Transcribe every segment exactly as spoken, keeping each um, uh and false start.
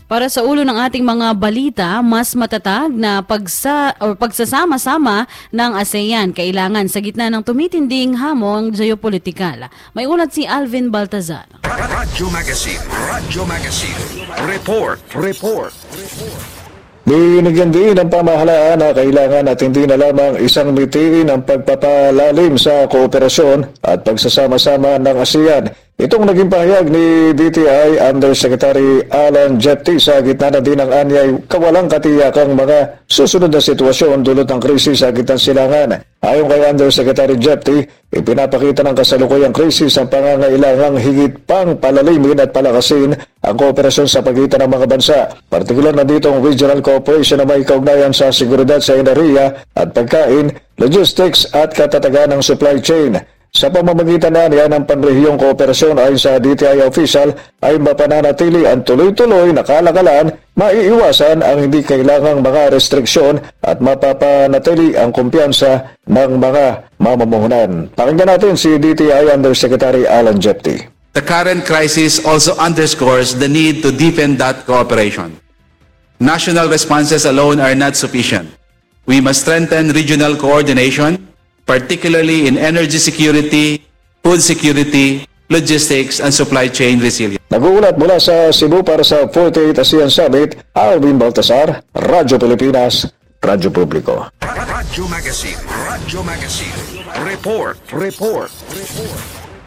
Para sa ulo ng ating mga balita, mas matatag na pagsa, or pagsasama-sama ng ASEAN kailangan sa gitna ng tumitinding hamon geopolitikal. May ulat si Alvin Baltazar. Radyo Magazine, Radyo Magazine, Report, Report, Report. Binigyan din ng pamahalaan na kailangan at hindi na lamang isang mitiin ang pagpapalalim sa kooperasyon at pagsasama-sama ng ASEAN. Itong naging pahayag ni D T I Undersecretary Alan Jepti sa gitna na din ng anyay kawalang katiyakang mga susunod na sitwasyon dulot ng krisis sa gitnang silangan. Ayon kay Undersecretary Jepti, ipinapakita ng kasalukuyang krisis ang pangangailangang higit pang palalimin at palakasin ang kooperasyon sa pagitan ng mga bansa. Partikular na dito ang regional cooperation na may kaugnayan sa seguridad sa enerhiya at pagkain, logistics at katatagan ng supply chain. Sa pamamagitan na niya ng panrehiyong kooperasyon ayon sa D T I official ay mapananatili ang tuloy-tuloy na kalakalan, maiiwasan ang hindi kailangang mga restriksyon at mapapanatili ang kumpiyansa ng mga mamumuhunan. Pakinggan natin si D T I Undersecretary Alan Jepti. The current crisis also underscores the need to deepen that cooperation. National responses alone are not sufficient. We must strengthen regional coordination, particularly in energy security, food security, logistics, and supply chain resilience. Nag-uulat mula sa Cebu para sa forty-eighth ASEAN Summit, Alvin Baltasar, Radyo Pilipinas, Radyo Publiko. Radyo Magazine, Radyo Magazine, Report, Report, Report.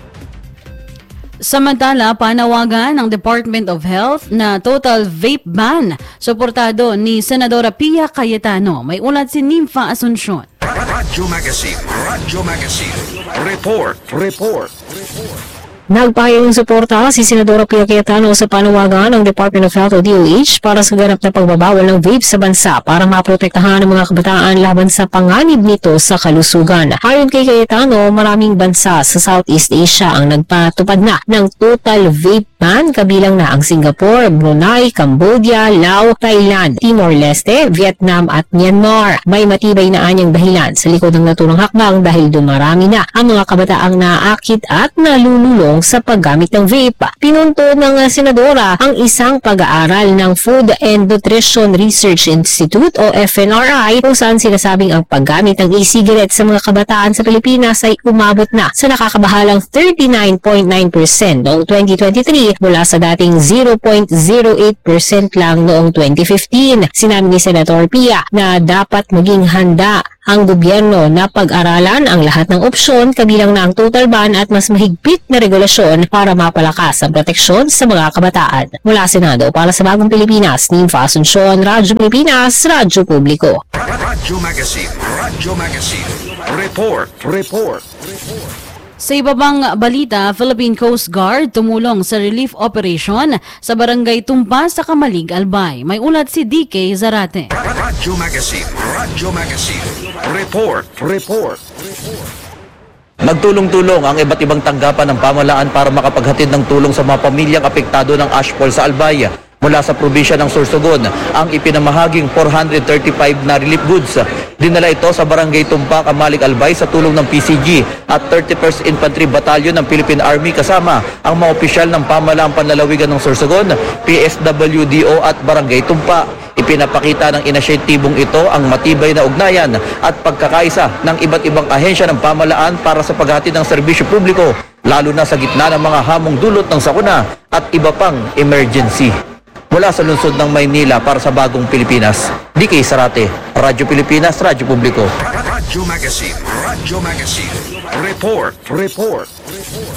Samantala, panawagan ng Department of Health na total vape ban, suportado ni Senadora Pia Cayetano. May ulat si Nympha Asuncion. Radyo Magazine, Radyo Magazine, Report, Report, Report. Nagpahayag ng suporta si Senadora Pia Cayetano sa panawagan ng Department of Health o D O H para sa ganap na pagbabawal ng vape sa bansa para maprotektahan ang mga kabataan laban sa panganib nito sa kalusugan. Ayon kay Cayetano, maraming bansa sa Southeast Asia ang nagpatupad na ng total vape ban, kabilang na ang Singapore, Brunei, Cambodia, Laos, Thailand, Timor-Leste, Vietnam at Myanmar. May matibay na anyang dahilan sa likod ng naturang hakbang dahil dumarami na ang mga kabataang naakit at nalululong sa paggamit ng vape. Pinuntun ng senadora ang isang pag-aaral ng Food and Nutrition Research Institute o F N R I kung saan sinasabing ang paggamit ng e-cigarette sa mga kabataan sa Pilipinas ay umabot na sa nakakabahalang thirty-nine point nine percent noong twenty twenty-three mula sa dating zero point zero eight percent lang noong twenty fifteen. Sinabi ni Senator Pia na dapat maging handa ang gobyerno na pag-aralan ang lahat ng opsyon, kabilang na ang total ban at mas mahigpit na regulasyon para mapalakas ang proteksyon sa mga kabataan. Mula Senado, para sa Bagong Pilipinas, Nympha Asuncion, Radyo Pilipinas, Radyo Publiko. Radyo Magazine, Radyo Magazine, Report, Report, Report. Sa iba pang balita, Philippine Coast Guard tumulong sa relief operation sa barangay Tumpa sa Kamalig, Albay. May ulat si D K Zarate. Radyo Magazine, Radyo Magazine, Report, Report, Report. Nagtulong-tulong ang iba't ibang tanggapan ng pamahalaan para makapaghatid ng tulong sa mga pamilyang apektado ng ashfall sa Albay. Mula sa probinsya ng Sorsogon, ang ipinamahaging four hundred thirty-five na relief goods. Dinala ito sa Barangay Tumpa, Kamalig, Albay sa tulong ng P C G at thirty-first Infantry Battalion ng Philippine Army kasama ang mga opisyal ng pamahalaang panlalawigan ng Sorsogon, P S W D O at Barangay Tumpa. Ipinapakita ng inisyatibong ito ang matibay na ugnayan at pagkakaisa ng iba't ibang ahensya ng pamahalaan para sa paghatid ng serbisyo publiko, lalo na sa gitna ng mga hamong dulot ng sakuna at iba pang emergency. Mula sa lungsod ng Maynila para sa Bagong Pilipinas, D K Zarate, Radyo Pilipinas, Radyo Publiko. Radyo Magazine, Radyo Magazine, Report, Report, Report.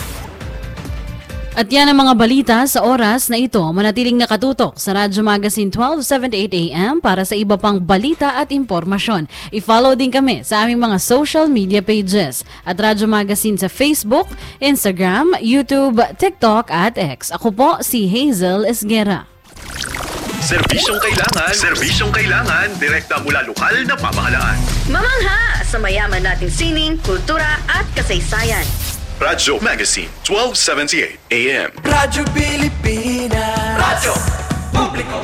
At yan ang mga balita sa oras na ito. Manatiling nakatutok sa Radyo Magazine twelve seventy-eight A M para sa iba pang balita at impormasyon. I-follow din kami sa aming mga social media pages at Radyo Magazine sa Facebook, Instagram, YouTube, TikTok at X. Ako po si Hazel Esguera. Serbisyong kailangan, serbisyong kailangan, direkta mula lokal na pamahalaan. Mamangha sa mayaman nating sining, kultura at kasaysayan. Radyo Magazine twelve seventy-eight A M. Radyo Pilipinas. Radyo Publiko.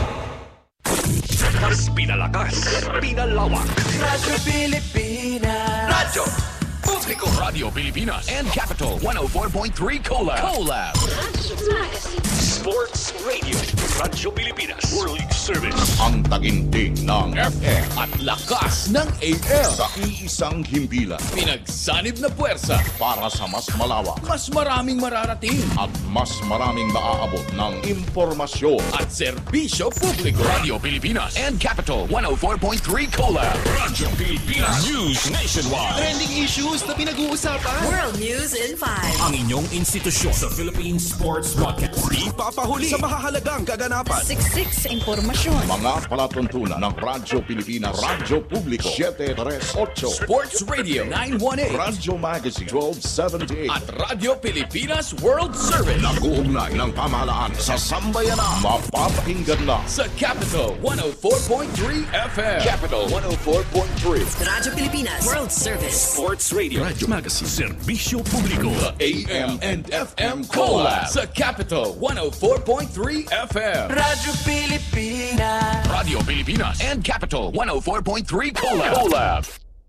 Mas pinalakas, pinalawak. Radyo Pilipinas. Radyo Publiko. Radio Pilipinas and Capital one oh four point three Collab. Collab. Sports Radio. Radyo Pilipinas World Service. Ang tagintig ng F M at lakas ng A M sa iisang himpilan. Pinagsanib na puwersa Para sa mas malawak mas maraming mararating at mas maraming maaabot ng impormasyon. at serbisyo publiko. Radio Pilipinas and Capital one oh four point three Collab. Radyo Pilipinas News Nationwide. Trending issues na pinag-uusapan. World News in five. Ang inyong institusyon sa Philippine Sports Broadcast. Ipapahuli sa mahahalagang kaganapan. Siksik sa impormasyon. Mga palatuntunan ng Radyo Pilipinas, Radyo Publiko seven three eight, Sports Radio nine one eight Radyo Magazine twelve seventy-eight at Radyo Pilipinas World Service nag-uugnay ng pamahalaan sa sambayanan. Mapapakinggan na sa Capital one oh four point three F M. Capital one oh four point three. Radyo Pilipinas World Service. Sports Radio. Radyo Magazine. Serbisyo Publiko. A M and F M Collab sa Capital one oh four point three F M. Radyo Pilipinas. Radio Pilipinas and Capital one oh four point three Collab. Collab.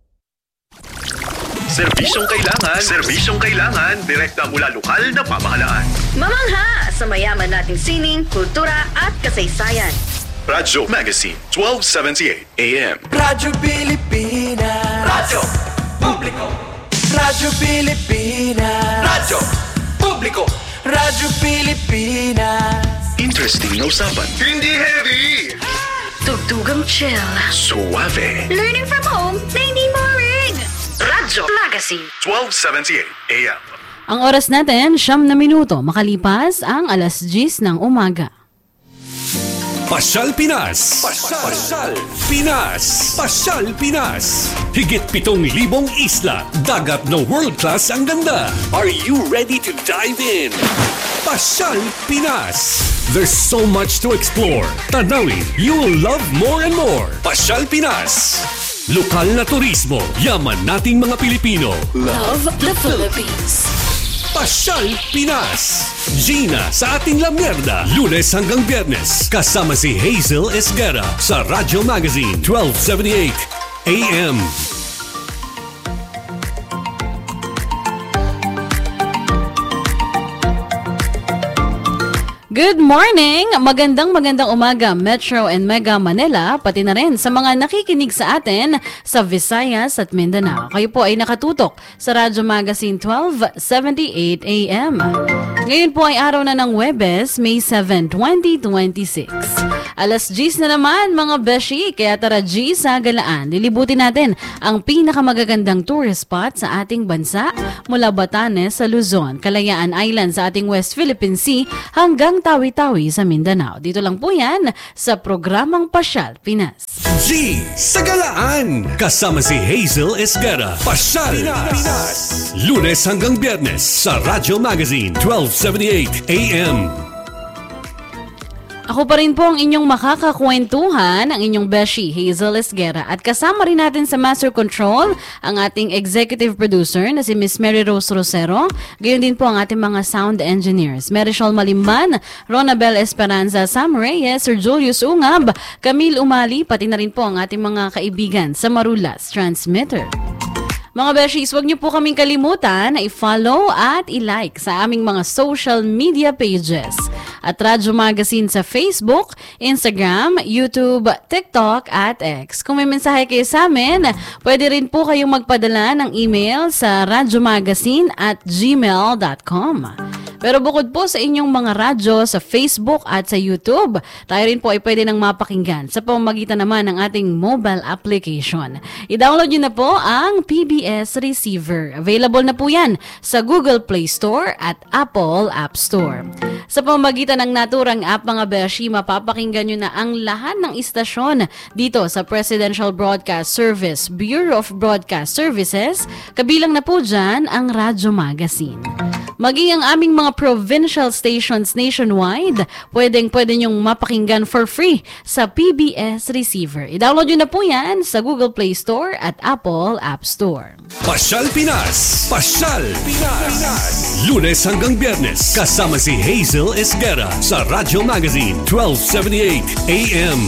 Serbisyong kailangan, serbisyong kailangan, direkta mula lokal na pamahalaan. Mamangha sa mayaman nating sining, kultura at kasaysayan. Radyo Magazine twelve seventy-eight A M. Radyo Pilipinas. Radyo Publiko. Radyo Pilipinas. Radyo Publiko. Radyo Pilipinas. Interesting na usapan. Hindi heavy. Tugtugang chill. Suave. Learning from home na hindi boring. Radyo Magazine. twelve seventy-eight A M. Ang oras natin, siyam na minuto makalipas ang alas diyes ng umaga. Pasyal Pinas. Pasyal, Pasyal Pinas. Pasyal Pinas. Higit pitong libong isla, dagat na world-class ang ganda. Are you ready to dive in? Pasyal Pinas. There's so much to explore. Tanawin, you will love more and more. Pasyal Pinas. Lokal na turismo, yaman nating mga Pilipino. Love the Philippines. Pasyal Pinas. Gina sa ating La Mierda. Lunes hanggang Biyernes. Kasama si Hazel Esguera sa Radyo Magazine twelve seventy-eight A M. Good morning! Magandang magandang umaga Metro and Mega Manila, pati na rin sa mga nakikinig sa atin sa Visayas at Mindanao. Kayo po ay nakatutok sa Radyo Magazine twelve seventy-eight A M. Ngayon po ay araw na ng Huwebes, May seventh, twenty twenty-six. Alas diyes na naman mga beshi, kaya tara G sa galaan. Lilibutin natin ang pinakamagagandang tourist spot sa ating bansa mula Batanes sa Luzon, Kalayaan Island sa ating West Philippine Sea hanggang Tawi-Tawi sa Mindanao. Dito lang po yan sa programang Pasyal Pinas. G sa galaan. Kasama si Hazel Esguera. Pasyal Pinas. Pinas. Lunes hanggang Biyernes sa Radyo Magazine twelve seventy-eight A M. Ako pa rin po ang inyong makakakwentuhan, ang inyong beshi, Hazel Esguera. At kasama rin natin sa Master Control ang ating executive producer na si Miss Mary Rose Rosero. Gayon din po ang ating mga sound engineers, Marichol Malimban, Ronabel Esperanza, Sam Reyes, Sir Julius Ungab, Camille Umali, pati na rin po ang ating mga kaibigan sa Marulas Transmitter. Mga beshies, huwag niyo po kaming kalimutan na i-follow at i-like sa aming mga social media pages at Radyo Magazine sa Facebook, Instagram, YouTube, TikTok at X. Kung may mensahe kayo sa amin, pwede rin po kayong magpadala ng email sa radyomagazine at gmail dot com. Pero bukod po sa inyong mga radyo sa Facebook at sa YouTube, tayo rin po ay pwede nang mapakinggan sa pamamagitan naman ng ating mobile application. I-download nyo na po ang P B S Receiver. Available na po yan sa Google Play Store at Apple App Store. Sa pamamagitan ng naturang app mga beshi, mapapakinggan nyo na ang lahat ng istasyon dito sa Presidential Broadcast Service, Bureau of Broadcast Services, kabilang na po dyan ang Radyo Magazine. Maging ang aming mga provincial stations nationwide, pwedeng pwede nyong mapakinggan for free sa P B S Receiver. I-download nyo na po yan sa Google Play Store at Apple App Store. Pasyal Pinas. Pasyal Pinas. Lunes hanggang Biyernes, kasama si Hazel Esguera sa Radyo Magazine twelve seventy-eight A M.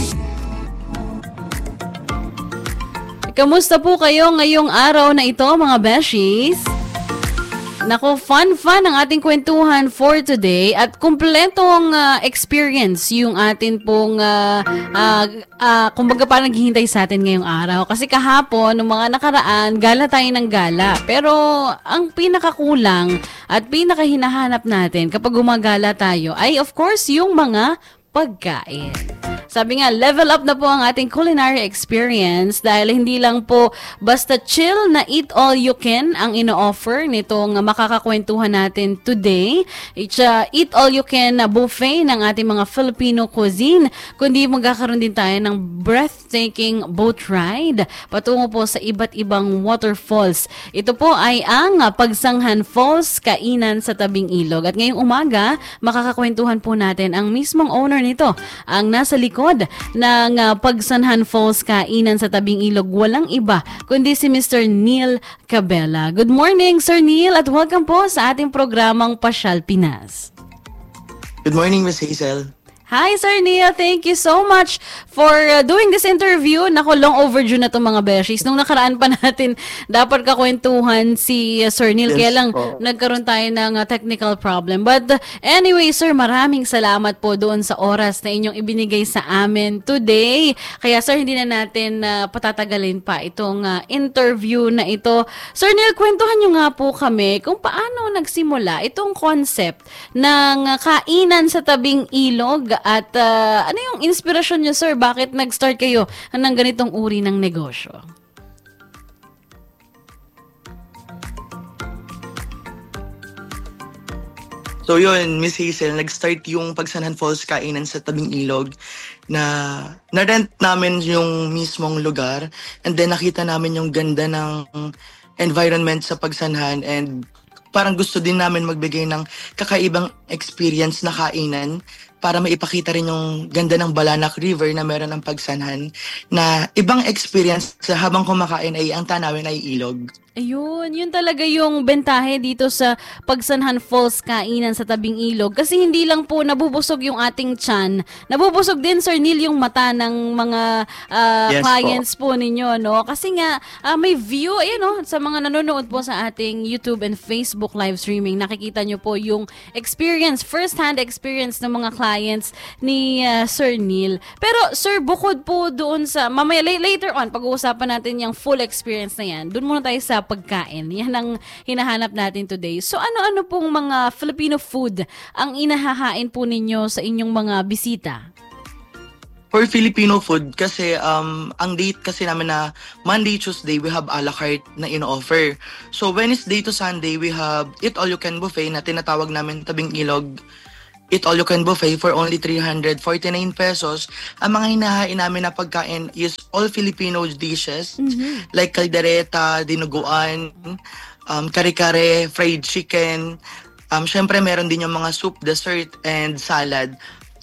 Kamusta po kayo ngayong araw na ito mga beshies? Nako, fun-fun ang ating kwentuhan for today at kumpletong uh, experience yung atin pong uh, uh, uh, kumbaga parang naghihintay sa atin ngayong araw. Kasi kahapon, nung mga nakaraan, gala tayo ng gala. Pero ang pinakakulang at pinakahinahanap natin kapag gumagala tayo ay of course yung mga pagkain. Sabi nga, level up na po ang ating culinary experience dahil hindi lang po basta chill na eat all you can ang ino-offer nitong makakakwentuhan natin today. It's a eat all you can na buffet ng ating mga Filipino cuisine, kundi magkakaroon din tayo ng breathtaking boat ride patungo po sa iba't ibang waterfalls. Ito po ay ang Pagsanghan Falls, kainan sa tabing ilog. At ngayong umaga, makakakwentuhan po natin ang mismong owner nito, ang nasa likod ng uh, Pagsanghan Falls, kainan sa tabing ilog, walang iba kundi si Mister Neil Cabela. Good morning, Sir Neil, at welcome po sa ating programang Pasyal Pinas. Good morning, Miss Hazel. Hi, Sir Neil. Thank you so much for uh, doing this interview. Nako, long overdue na itong mga beshies. Nung nakaraan pa natin, dapat kakwentuhan si uh, Sir Neil. Yes, Kaya lang, po. nagkaroon tayo ng uh, technical problem. But uh, anyway, Sir, maraming salamat po doon sa oras na inyong ibinigay sa amin today. Kaya, Sir, hindi na natin uh, patatagalin pa itong uh, interview na ito. Sir Neil, kwentuhan nyo nga po kami kung paano nagsimula itong concept ng uh, kainan sa tabing ilog. At uh, ano yung inspirasyon nyo, sir? Bakit nag-start kayo ng ganitong uri ng negosyo? So yun, Miss Hazel, nag-start yung Pagsanghan Falls, kainan sa tabing ilog na na-rent namin yung mismong lugar and then nakita namin yung ganda ng environment sa Pagsanghan and parang gusto din namin magbigay ng kakaibang experience na kainan para maipakita rin yung ganda ng Balanak River na meron ng Pagsanghan na ibang experience sa habang kumakain ay ang tanawin ay ilog. Ayun, yun talaga yung bentahe dito sa Pagsanghan Falls, kainan sa tabing ilog. Kasi hindi lang po nabubusog yung ating tiyan, nabubusog din, Sir Neil, yung mata ng mga uh, Yes, clients po. po ninyo, no? Kasi nga, uh, may view, ayun, no? Sa mga nanonood po sa ating YouTube and Facebook live streaming, nakikita nyo po yung experience, first-hand experience ng mga clients ni uh, Sir Neil. Pero, Sir, bukod po doon sa, mamaya, later on, pag-uusapan natin yung full experience na yan, doon muna tayo sa pagkain. Yan ang hinahanap natin today. So ano-ano pong mga Filipino food ang inahahain po ninyo sa inyong mga bisita? For Filipino food, kasi um, ang date kasi namin na Monday, Tuesday, we have a la carte na in-offer. So Wednesday to Sunday, we have Eat All You Can Buffet na tinatawag namin tabing ilog. Eat All You Can Buffet for only three hundred forty-nine pesos. Ang mga hinahain namin na pagkain is all Filipino dishes mm-hmm. like kaldereta, dinuguan, um, kare-kare, fried chicken. Um, Siyempre, meron din yung mga soup, dessert, and salad.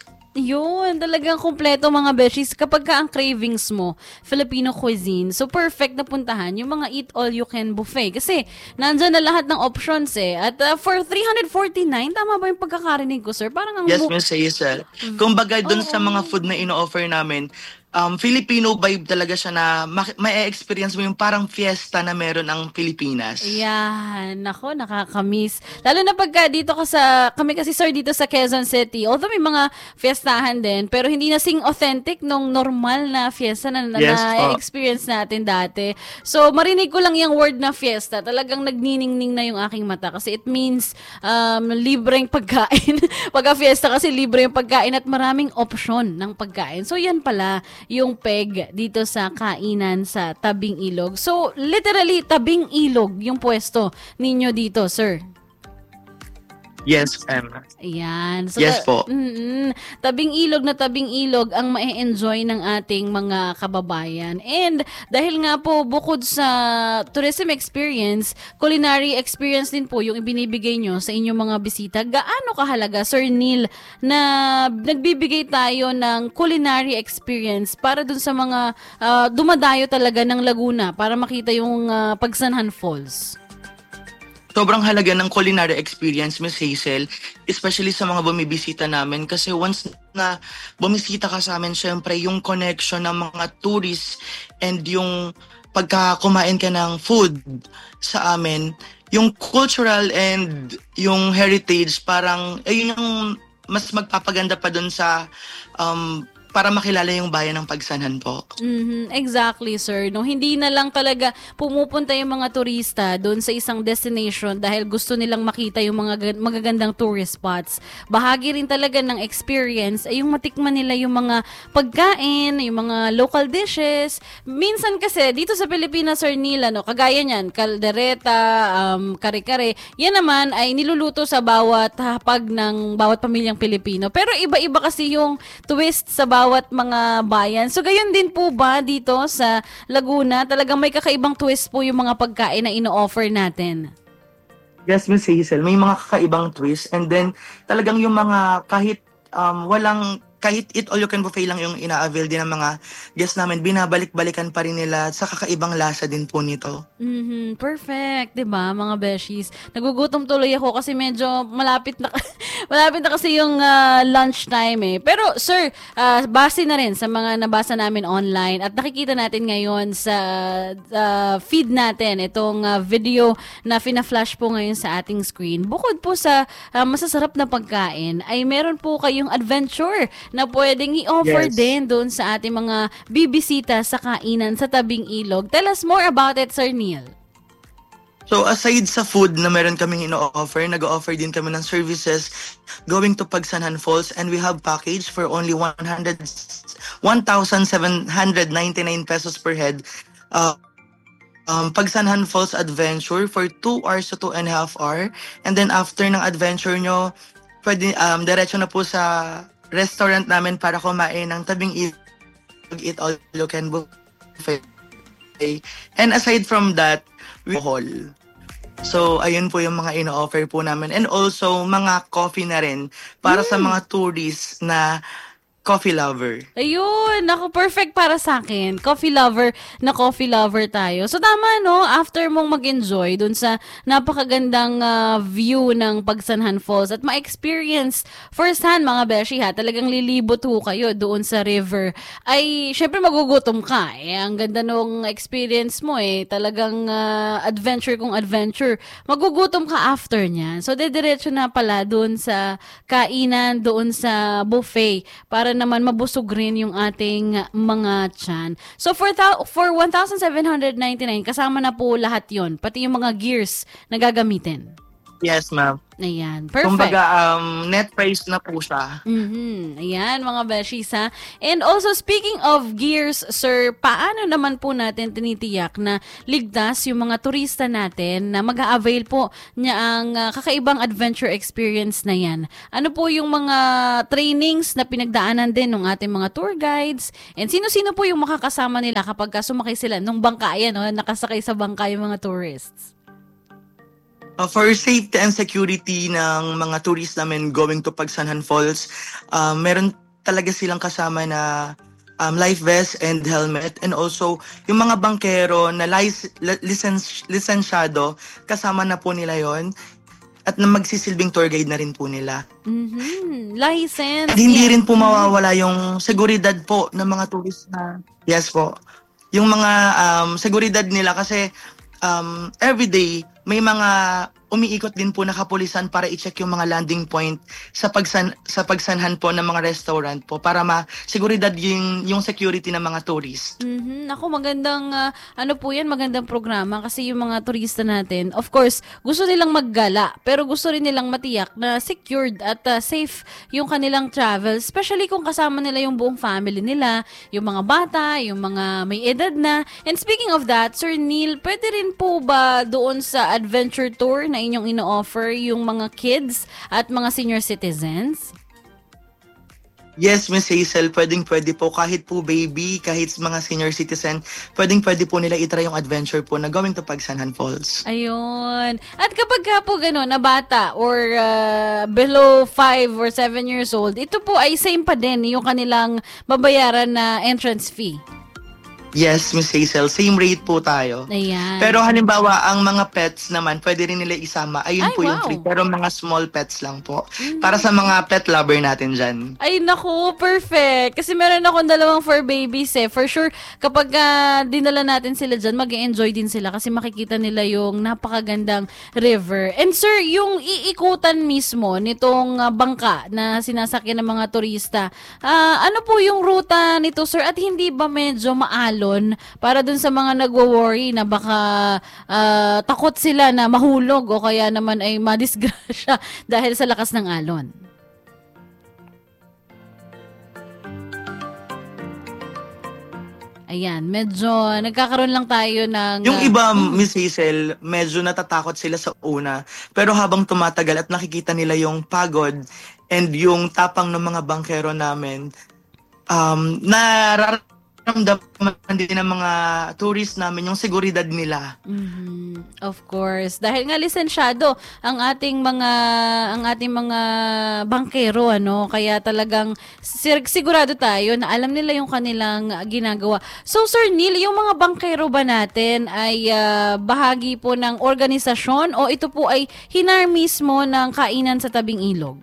Yun, talagang kumpleto mga beshies. Kapag ka ang cravings mo, Filipino cuisine, so perfect na puntahan yung mga Eat All You Can Buffet. Kasi nandyan na lahat ng options eh. At uh, for three hundred forty-nine, tama ba yung pagkakarinig ko, sir? Parang ang Yes, bu- Miss Hazel. Kumbaga dun oh, sa mga food na ino-offer namin, um, Filipino vibe talaga siya na ma- ma-experience mo yung parang fiesta na meron ang Pilipinas. Yan, nako, nakakamiss. Lalo na pagka dito ka sa, kami kasi sir dito sa Quezon City, although may mga fiestahan din, pero hindi na sing authentic nung normal na fiesta na, Yes, na experience natin dati. So, marinig ko lang yung word na fiesta, talagang nagniningning na yung aking mata kasi it means um, libreng pagkain. Pagka fiesta kasi libre yung pagkain at maraming option ng pagkain. So, yan pala yung peg dito sa kainan sa tabing ilog. So, literally, tabing ilog yung pwesto ninyo dito, sir. Yes, ma'am. Ayan. So, yes po. Mm-mm, tabing ilog na tabing ilog ang ma-enjoy ng ating mga kababayan. And dahil nga po bukod sa tourism experience, culinary experience din po yung ibinibigay nyo sa inyong mga bisita. Gaano kahalaga, Sir Neil, na nagbibigay tayo ng culinary experience para dun sa mga uh, dumadayo talaga ng Laguna para makita yung uh, Pagsanghan Falls? Sobrang halaga ng culinary experience, Miss Hazel, especially sa mga bumibisita namin kasi once na bumisita ka sa amin, syempre yung connection ng mga tourists and yung pagka kumain ka ng food sa amin, yung cultural and yung heritage, parang, ayun yung mas magpapaganda pa dun sa, um, para makilala yung bayan ng Pagsanhan po. Mhm, exactly, sir. No, hindi na lang talaga pumupunta yung mga turista doon sa isang destination dahil gusto nilang makita yung mga gan- magagandang tourist spots. Bahagi rin talaga ng experience ay yung matikman nila yung mga pagkain, yung mga local dishes. Minsan kasi dito sa Pilipinas, sir Neil, no, kagaya niyan, kaldereta, um, kare-kare, yan naman ay niluluto sa bawat hapag ng bawat pamilyang Pilipino. Pero iba-iba kasi yung twist sa bawat mga bayan. So, gayon din po ba dito sa Laguna? Talagang may kakaibang twist po yung mga pagkain na ino-offer natin? Yes, Miss Hazel, may mga kakaibang twist. And then, talagang yung mga kahit um, walang, kahit eat all you can buffet lang yung ina-avail din ng mga guests namin, binabalik-balikan pa rin nila sa kakaibang lasa din po nito. Mhm, perfect, 'di ba, mga beshies? Nagugutom tuloy ako kasi medyo malapit na malapit na kasi yung uh, lunch time eh. Pero sir, uh, base na rin sa mga nabasa namin online at nakikita natin ngayon sa uh, feed natin itong uh, video na fina-flash po ngayon sa ating screen. Bukod po sa uh, masasarap na pagkain, ay meron po kayong adventure na pwedeng i-offer Yes. din doon sa ating mga bibisita sa kainan sa tabing ilog. Tell us more about it, Sir Neil. So aside sa food na meron kaming ino-offer, nag-offer din kami ng services going to Pagsanhan Falls, and we have package for only one thousand seven hundred ninety-nine pesos per head. Uh, um, Pagsanhan Falls Adventure for two hours to two and a half hour. And then after ng adventure nyo, pwede, um, diretso na po sa restaurant namin para kumain ng tabing ilog, eat all you can buffet. And aside from that, we hall. So, ayun po yung mga ino-offer po namin. And also, mga coffee na rin para mm. sa mga tourists na coffee lover. Ayun, naku, perfect para sa akin. Coffee lover na coffee lover tayo. So tama, no? After mong mag-enjoy dun sa napakagandang uh, view ng Pagsanhan Falls at ma-experience first hand, mga beshi, ha, talagang lilibot ho kayo doon sa river, ay syempre magugutom ka. Eh, ang ganda nung experience mo eh. Talagang uh, adventure kung adventure. Magugutom ka after niyan. So dediretso na pala doon sa kainan, doon sa buffet para naman mabusog rin yung ating mga tiyan. So for ta- for one thousand seven hundred ninety-nine, kasama na po lahat yon, pati yung mga gears na gagamitin. Yes, ma'am. Ayan, perfect. Kumbaga, um, net price na po siya. Mm-hmm. Ayan, mga beshies, ha. And also, speaking of gears, sir, paano naman po natin tinitiyak na ligtas yung mga turista natin na mag-a-avail po niya ang uh, kakaibang adventure experience na yan? Ano po yung mga trainings na pinagdaanan din ng ating mga tour guides? And sino-sino po yung makakasama nila kapag sumakay sila nung bangka, yan, no? Nakasakay sa bangka yung mga tourists? Uh, for safety and security ng mga tourists namin going to Pagsanhan Falls, uh, meron talaga silang kasama na um, life vest and helmet, and also yung mga bangkero na lic- licens- lisensyado, kasama na po nila yon at na magsisilbing tour guide na rin po nila. Mm-hmm. License. At hindi yeah. rin po mawawala yung seguridad po ng mga tourist na, yes po, yung mga um, seguridad nila kasi um, everyday may mga umiikot din po na kapulisan para i-check yung mga landing point sa pagsan sa pagsanhan po ng mga restaurant po para ma-seguridad yung, yung security ng mga tourist. Mm-hmm. Ako, magandang, uh, ano po yan, magandang programa kasi yung mga turista natin, of course, gusto nilang maggala, pero gusto rin nilang matiyak na secured at uh, safe yung kanilang travel, especially kung kasama nila yung buong family nila, yung mga bata, yung mga may edad na. And speaking of that, Sir Neil, pwede rin po ba doon sa adventure tour na inyong ino-offer yung mga kids at mga senior citizens? Yes, Miss Hazel, pwedeng-pwede po kahit po baby, kahit mga senior citizen, pwedeng-pwede po nila itry yung adventure po na going to Pagsanhan Falls. Ayun. At kapag ka po gano'n, na bata or uh, below five or seven years old, ito po ay same pa din yung kanilang babayaran na entrance fee. Yes, Miss Hazel, same rate po tayo. Ayan. Pero halimbawa, ang mga pets naman, pwede rin nila isama. Ayun Ay, po yung wow. free. Pero mga small pets lang po. Para sa mga pet lover natin dyan. Ay, naku, perfect. Kasi meron akong dalawang fur babies eh. For sure, kapag uh, dinala natin sila dyan, mag-enjoy din sila kasi makikita nila yung napakagandang river. And sir, yung iikutan mismo nitong uh, bangka na sinasakyan ng mga turista, uh, ano po yung ruta nito, sir? At hindi ba medyo maalon para dun sa mga nagwo-worry na baka uh, takot sila na mahulog o kaya naman ay madisgrasya dahil sa lakas ng alon? Ayan, medyo nagkakaroon lang tayo ng... Yung iba, Miss Hazel, medyo natatakot sila sa una. Pero habang tumatagal at nakikita nila yung pagod and yung tapang ng mga bangkero namin, um, nararamdaman din ng mga tourist namin yung seguridad nila. Mm-hmm. Of course. Dahil nga lisensyado ang ating mga ang ating mga bangkero, ano, kaya talagang sig- sigurado tayo na alam nila yung kanilang ginagawa. So Sir Neil, yung mga bangkero ba natin ay uh, bahagi po ng organisasyon o ito po ay hinar mismo ng kainan sa tabing ilog?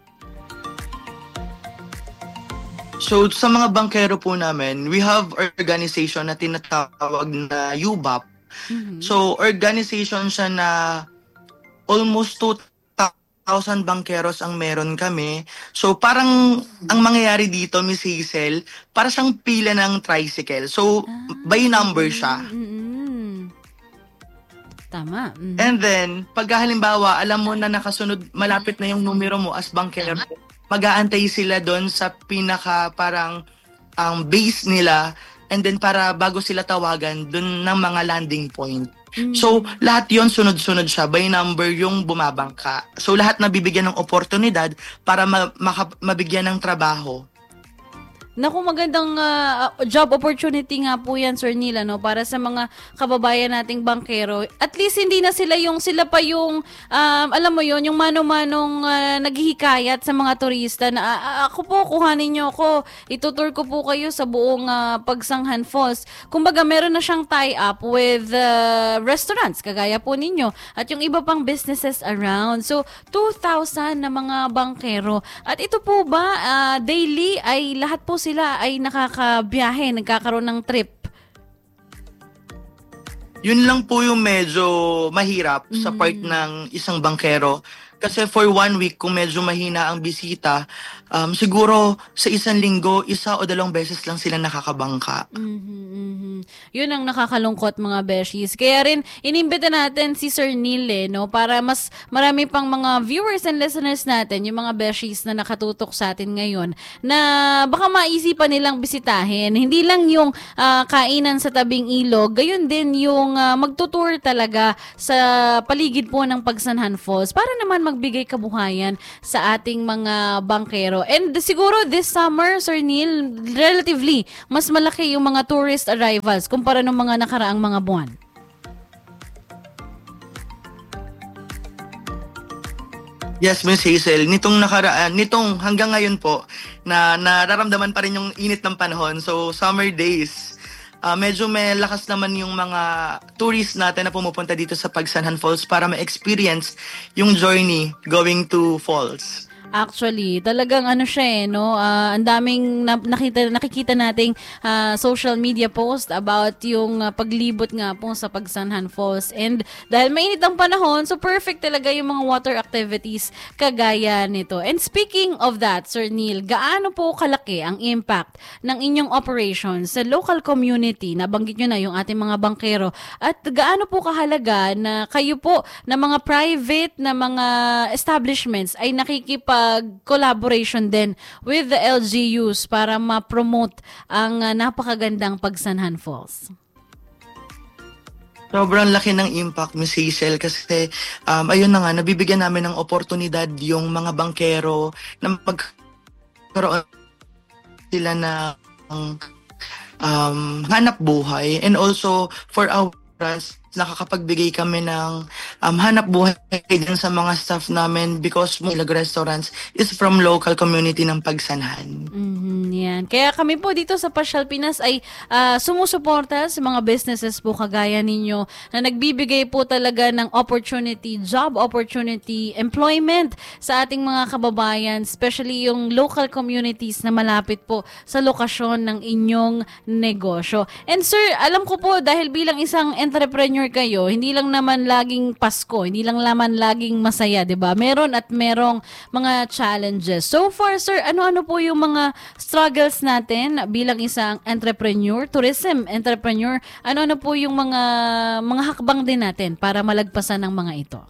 So, sa mga bangkero po namin, we have organization na tinatawag na U B A P. Mm-hmm. So, organization siya na almost two thousand bangkeros ang meron kami. So, parang ang mangyayari dito, Miss Hazel, para siyang pila ng tricycle. So, ah, by number siya. Mm-hmm. Tama. Mm-hmm. And then, pag halimbawa, alam mo na nakasunod, malapit na yung numero mo as bangkero, mag-aantay sila doon sa pinaka parang ang um, base nila and then para bago sila tawagan doon ng mga landing point. Mm-hmm. So, lahat yon sunod-sunod siya. By number yung bumabangka. So, lahat nabibigyan ng oportunidad para ma- maka- mabigyan ng trabaho. Naku, magandang uh, job opportunity nga po yan, Sir Neil, no? Para sa mga kababayan nating bangkero. At least hindi na sila yung, sila pa yung, um, alam mo yon yung mano-manong uh, naghihikayat sa mga turista na uh, ako po, kuhanin nyo ako, itutur ko po kayo sa buong uh, Pagsanghan Falls. Kumbaga, meron na siyang tie-up with uh, restaurants, kagaya po ninyo, at yung iba pang businesses around. So, two thousand na mga bangkero. At ito po ba, uh, daily ay lahat po sila ay nakakabiyahe, nagkakaroon ng trip? Yun lang po yung medyo mahirap mm. sa part ng isang bangkero. Kasi for one week, kung medyo mahina ang bisita, um, siguro sa isang linggo, isa o dalawang beses lang sila nakakabangka. Mm-hmm, mm-hmm. Yun ang nakakalungkot, mga beshies. Kaya rin, inimbita natin si Sir Neil, eh, no? Para mas marami pang mga viewers and listeners natin, yung mga beshies na nakatutok sa atin ngayon, na baka maisipan nilang bisitahin. Hindi lang yung uh, kainan sa tabing ilog, gayon din yung uh, magtutour talaga sa paligid po ng Pagsanhan Falls para naman magbigay kabuhayan sa ating mga bangkero. And siguro this summer, Sir Neil, relatively, mas malaki yung mga tourist arrivals kumpara ng mga nakaraang mga buwan. Yes, Miss Hazel, nitong nakaraan, nitong hanggang ngayon po, na nararamdaman pa rin yung init ng panahon. So, summer days, Uh, medyo may lakas naman yung mga tourists natin na pumupunta dito sa Pagsanhan Falls para ma-experience yung journey going to falls. Actually, talagang ano siya eh, no? Uh, ang daming na- nakita, nakikita nating uh, social media post about yung uh, paglibot nga po sa Pagsanhan Falls. And dahil mainit ang panahon, so perfect talaga yung mga water activities kagaya nito. And speaking of that, Sir Neil, gaano po kalaki ang impact ng inyong operations sa local community? Nabanggit nyo na yung ating mga bangkero. At gaano po kahalaga na kayo po na mga private na mga establishments ay nakikipa collaboration din with the L G Us para ma-promote ang uh, napakagandang Pagsanhan Falls? Sobrang laki ng impact, Miss Hazel, kasi um, ayun na nga, nabibigyan namin ng oportunidad yung mga bangkero na magkaroon sila na um, hanap buhay, and also for our restaurants, nakakapagbigay kami ng um, hanap buhay din sa mga staff namin because Ilag Restaurants is from local community ng Pagsanhan. Mm-hmm, yan. Ayan. Kaya kami po dito sa Pasyal Pinas ay uh, sumusuporta sa mga businesses po kagaya ninyo na nagbibigay po talaga ng opportunity, job opportunity, employment sa ating mga kababayan, especially yung local communities na malapit po sa lokasyon ng inyong negosyo. And sir, alam ko po dahil bilang isang entrepreneur kayo, hindi lang naman laging Pasko, hindi lang naman laging masaya, 'di ba? Meron at merong mga challenges. So far, sir, ano-ano po yung mga struggles natin bilang isang entrepreneur, tourism entrepreneur? Ano-ano po yung mga mga hakbang din natin para malagpasan ng mga ito?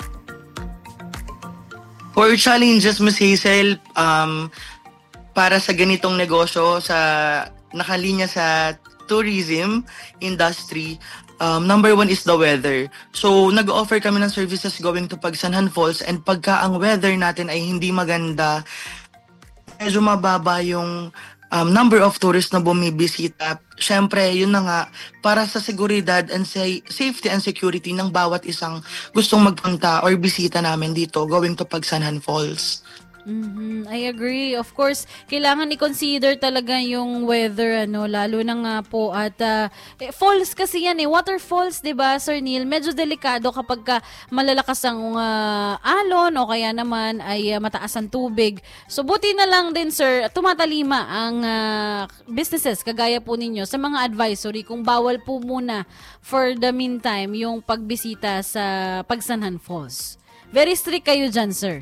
For challenges, Miss Hazel, um, para sa ganitong negosyo, sa nakalinya sa tourism industry, um, number one is the weather. So, nag-offer kami ng services going to Pagsanhan Falls, and pagka ang weather natin ay hindi maganda, medyo mababa yung um, number of tourists na bumibisita. Syempre, yun na nga, para sa seguridad and say, safety and security ng bawat isang gustong magpunta or bisita namin dito going to Pagsanhan Falls. Mm-hmm. I agree. Of course, kailangan i-consider talaga yung weather, ano, lalo na nga po at uh, eh, falls kasi yan eh, waterfalls, 'di ba, Sir Neil? Medyo delikado kapag ka malalakas ang uh, alon o kaya naman ay uh, mataas ang tubig. So buti na lang din, sir, tumatalima ang uh, businesses kagaya po ninyo sa mga advisory kung bawal po muna for the meantime yung pagbisita sa Pagsanhan Falls. Very strict kayo dyan, sir.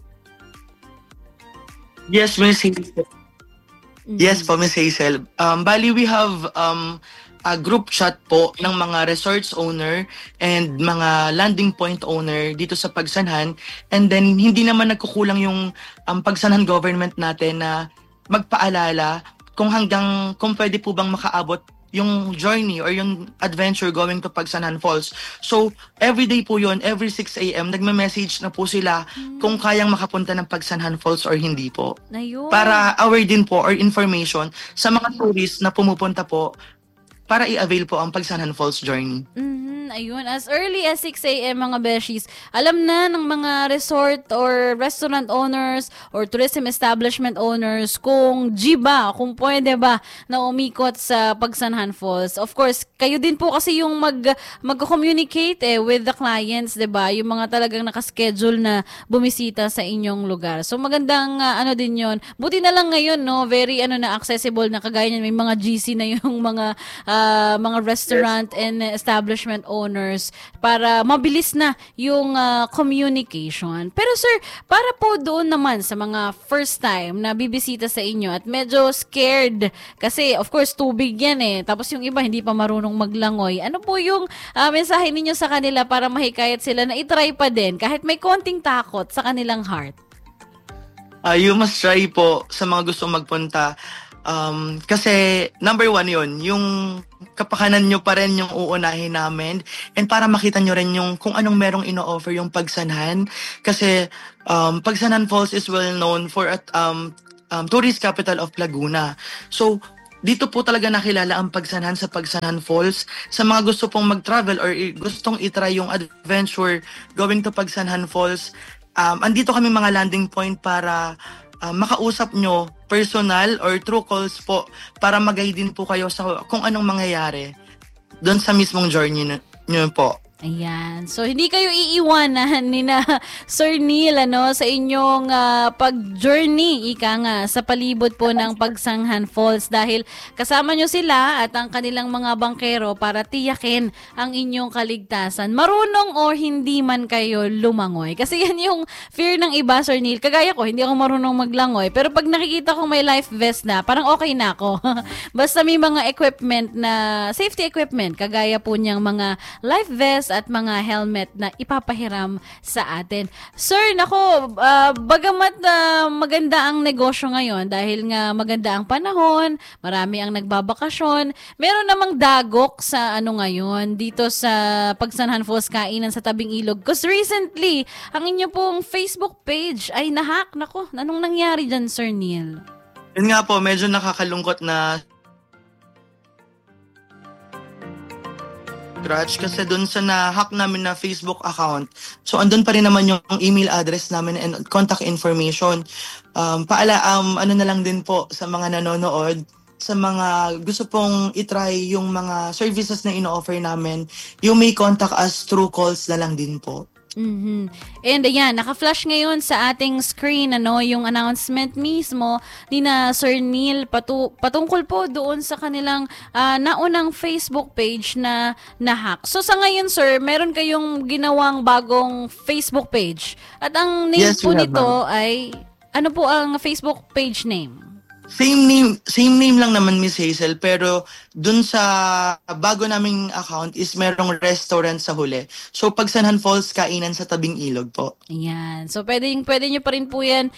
Yes, Miss Hazel. Mm-hmm. Yes po, Miss Hazel. Um, bali, we have um, a group chat po ng mga resorts owner and mga landing point owner dito sa Pagsanhan. And then, hindi naman nagkukulang yung um, Pagsanhan government natin na magpaalala kung hanggang, kung pwede po bang makaabot yung journey or yung adventure going to Pagsanhan Falls. So, every day po yun, every six a.m., nagme-message na po sila hmm. kung kayang makapunta ng Pagsanhan Falls or hindi po. Ayun. Para aware din po or information sa mga tourists na pumupunta po para i-avail po ang Pagsanhan Falls journey. Mm-hmm, ayun. As early as six a.m. mga beshies, alam na ng mga resort or restaurant owners or tourism establishment owners kung G ba, kung pwede ba na umikot sa Pagsanhan Falls. Of course, kayo din po kasi yung mag, mag-communicate eh, with the clients, 'di ba? Yung mga talagang nakaschedule na bumisita sa inyong lugar. So magandang uh, ano din yon. Buti na lang ngayon, no? Very ano na accessible na kagaya niyan, may mga G C na yung mga uh, Uh, mga restaurant and establishment owners para mabilis na yung uh, communication. Pero sir, para po doon naman sa mga first time na bibisita sa inyo at medyo scared kasi of course tubig yan eh, tapos yung iba hindi pa marunong maglangoy. Ano po yung uh, mensahe ninyo sa kanila para mahikayat sila na itry pa din kahit may konting takot sa kanilang heart? Uh, you must try po sa mga gustong magpunta. Um, kasi number one yun, yung kapakanan nyo pa rin yung uunahin namin and para makita nyo rin yung kung anong merong ino-offer yung Pagsanhan. Kasi um, Pagsanhan Falls is well known for at um, um, tourist capital of Laguna. So dito po talaga nakilala ang Pagsanhan sa Pagsanhan Falls. Sa mga gusto pong mag-travel or gustong itry yung adventure going to Pagsanhan Falls, um, andito kami mga landing point para Uh, makausap nyo personal or through calls po para mag-guide din po kayo sa kung anong mangyayari doon sa mismong journey nyo po. Ayan. So, hindi kayo iiwanan ni na Sir Neil, ano, sa inyong uh, pag-journey, ika nga, sa palibot po ng Pagsanhan Falls dahil kasama nyo sila at ang kanilang mga bangkero para tiyakin ang inyong kaligtasan. Marunong o hindi man kayo lumangoy. Kasi yan yung fear ng iba, Sir Neil. Kagaya ko, hindi ako marunong maglangoy. Pero pag nakikita ko may life vest na, parang okay na ako. Basta may mga equipment na, safety equipment, kagaya po niyang mga life vest at mga helmet na ipapahiram sa atin. Sir, nako, uh, bagamat uh, maganda ang negosyo ngayon dahil nga maganda ang panahon, marami ang nagbabakasyon, meron namang dagok sa ano ngayon dito sa Pagsanhan Falls kainan sa tabing ilog. Because recently, ang inyo pong Facebook page ay nahack. Nako, anong nangyari dyan, Sir Neil? Yun nga po, medyo nakakalungkot na scratch kasi doon sa na-hack namin na Facebook account, so andun pa rin naman yung email address namin and contact information. Um, paala, um, ano na lang din po sa mga nanonood, sa mga gusto pong itry yung mga services na ino-offer namin, you may contact us through calls na lang din po. Mm-hmm. And ayan, naka-flash ngayon sa ating screen ano yung announcement mismo ni na Sir Neil patu- patungkol po doon sa kanilang uh, naunang Facebook page na na-hack. So sa ngayon sir, meron kayong ginawang bagong Facebook page. At ang name Yes, po we have, nito ma'am. ay ano po ang Facebook page name? Same name, same name lang naman Miss Hazel, pero dun sa bago naming account is merong restaurant sa huli. So Pagsanhan Falls, kainan sa tabing ilog po. Ayan. So pwede, pwede nyo pa rin po yan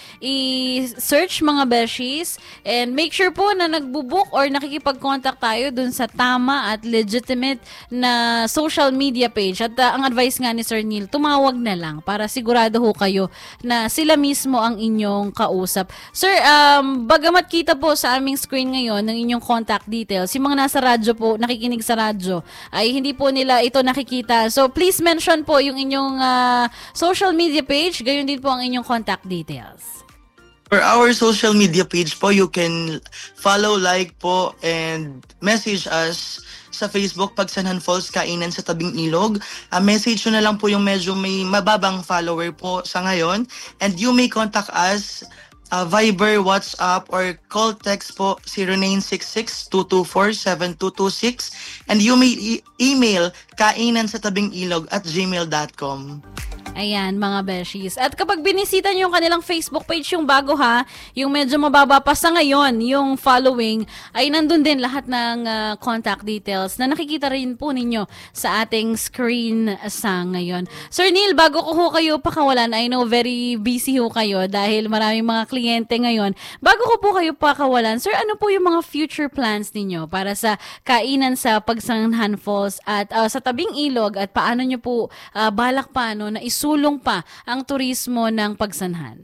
i-search mga beshies and make sure po na nagbubook or nakikipag-contact tayo dun sa tama at legitimate na social media page. At uh, ang advice nga ni Sir Neil, tumawag na lang para sigurado ho kayo na sila mismo ang inyong kausap. Sir, um, bagamat kita po sa aming screen ngayon ng inyong contact details, yung mga nasa radyo po, nakikinig sa radyo, ay hindi po nila ito nakikita. So please mention po yung inyong uh, social media page, gayon din po ang inyong contact details. For our social media page po, you can follow, like po, and message us sa Facebook, Pagsanhan Falls, Kainan sa Tabing Ilog. Uh, message nyo na lang po yung medyo may mababang follower po sa ngayon. And you may contact us Uh, Viber, WhatsApp, or call text po zero nine six six, two two four, seven two two six, and you may e- email kainan sa tabing ilog at gmail dot com. Ayan, mga beshies. At kapag binisita nyo yung kanilang Facebook page, yung bago ha, yung medyo mababa pa sa ngayon, yung following, ay nandun din lahat ng uh, contact details na nakikita rin po ninyo sa ating screen sa ngayon. Sir Neil, bago ko ho kayo pakawalan, I know very busy ho kayo dahil maraming mga kliyente ngayon. Bago ko po kayo pakawalan, sir, ano po yung mga future plans ninyo para sa kainan sa Pagsanhan Falls at uh, sa Tabing Ilog at paano nyo po uh, balak paano na isu tulong pa ang turismo ng Pagsanhan?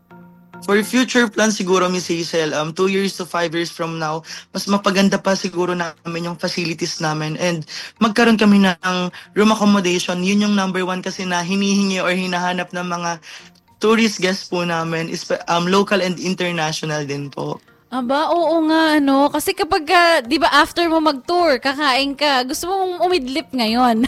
For future plans siguro, Miss Hazel, um, two years to five years from now, mas mapaganda pa siguro namin yung facilities namin and magkaroon kami ng room accommodation. Yun yung number one kasi na hinihingi or hinahanap ng mga tourist guests po namin, is, um, local and international din po. Aba, oo nga, ano. Kasi kapag, uh, di ba, after mo mag-tour, kakain ka, gusto mong umidlip ngayon.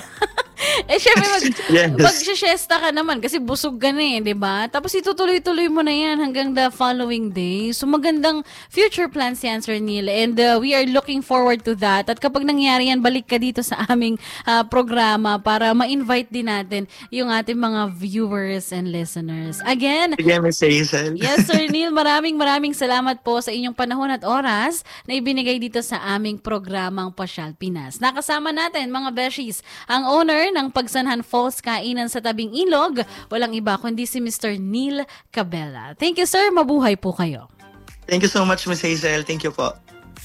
eh, syempre, mag, yes. mag-siesta ka naman kasi busog ka na eh, di ba? Tapos itutuloy-tuloy mo na yan hanggang the following day. So, magandang future plans yan, Sir Neil. And uh, we are looking forward to that. At kapag nangyari yan, balik ka dito sa aming uh, programa para ma-invite din natin yung ating mga viewers and listeners. Again, Again, Miss Hazel. yes, Sir Neil, maraming maraming salamat po sa inyong panahon at oras na ibinigay dito sa aming programang Pasyal Pinas. Nakasama natin, mga beshies, ang owner ng Pagsanhan Falls, Kainan sa Tabing Ilog, walang iba kundi si Mister Neil Cabela. Thank you, sir. Mabuhay po kayo. Thank you so much, Miss Hazel. Thank you po.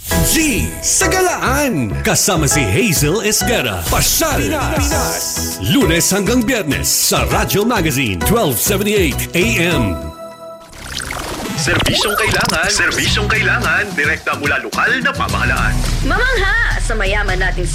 G sa Galaan. Kasama si Hazel Esguerra. Pasyal Pinas. Lunes hanggang Biyernes sa Radyo Magazine twelve seventy-eight A M. Serbisyong kailangan, serbisyong kailangan, direkta mula lokal na pamahalaan. Mamangha sa mayaman nating